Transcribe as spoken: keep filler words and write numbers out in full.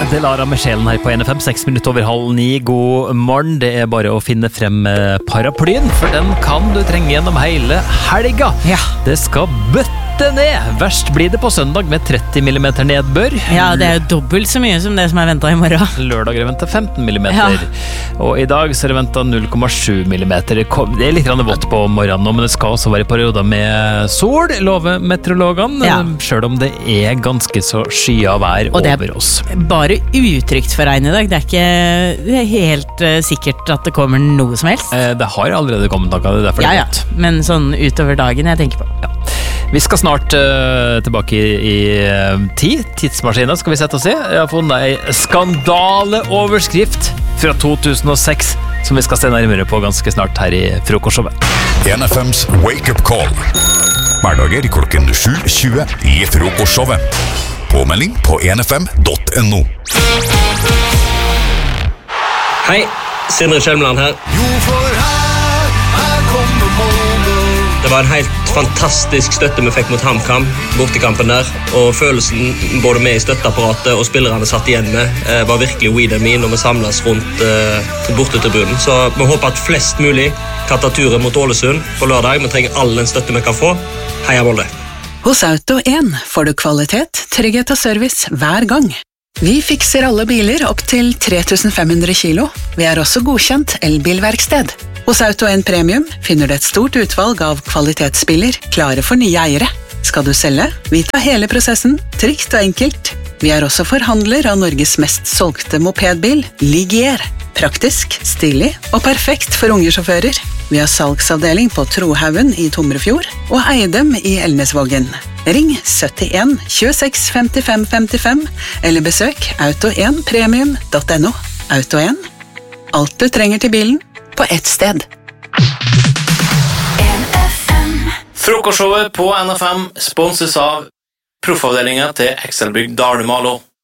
Delara med sjelen her på N F M, seks minutter over halv ni. God morgen, det er bare å finne frem paraplyen, for den kan du trenge gjennom hele helga. Ja. Det skal bøtte ned. Verst blir det på søndag med tretti millimeter nedbør. Ja, det er jo dobbelt så mye som det som er ventet i morgen. Lørdag er det ventet femten millimeter. Ja. Og i dag så er det ventet null komma sju millimeter. Det er litt vått på morgenen nå, men det skal også være i perioder med sol, lover meteorologene, ja. Selv om det er ganske så skya vær over oss. Bare utrygt for regn i dag. Det er ikke det er helt uh, sikkert at det kommer noe som helst. Eh, det har allerede kommet noe, det er derfor ja, det er ja. godt. Men sånn utover dagen jeg tenker på. Ja. Vi skal snart uh, tilbake i, i uh, tid. Tidsmaskinen skal vi sette oss i. Jeg har funnet en skandaleoverskrift fra to tusen og seks som vi skal se nærmere på ganske snart her i frokostshowet. N F M's Wake Up Call. Hverdager klokken sju tjue i frokostshowet. Påmelding på n f m dot n o. Hei, Sindre Kjelmeland her. Jo, for her, her kommer målet. Det var en helt fantastisk støtte vi fikk mot HamKam, bortekampen der, og følelsen både med i støtteapparatet og spillerne satt igjen med eh, var virkelig we and me når vi samles rundt eh, bortetribunen. Så vi håper at flest mulig kan ta turen mot Ålesund på lørdag. Vi trenger all den støtte vi kan få. Heia Molde! Hos Auto en får du kvalitet, trygghet og service hver gang. Vi fikser alle biler opp til tre tusen fem hundre kilo. Vi er også godkjent elbilverksted. Hos Auto en Premium finner du et stort utvalg av kvalitetsbiler klare for nye eiere. Skal du selge? Vi tar hele prosessen, trygt og enkelt. Vi er også forhandler av Norges mest solgte mopedbil, Ligier. Praktisk, stilig og perfekt for unge sjåfører. Vi har salgsavdeling på Trohaugen i Tomrefjord og Eidem i Elnesvågen. Ring syttien tjueseks femtifem femtifem eller besøk auto en premium dot n o. Auto en. Alt du trenger til bilen på ett sted. Frokostshowet på N F M sponses av proffavdelingen til Excelbygg Dale Malo.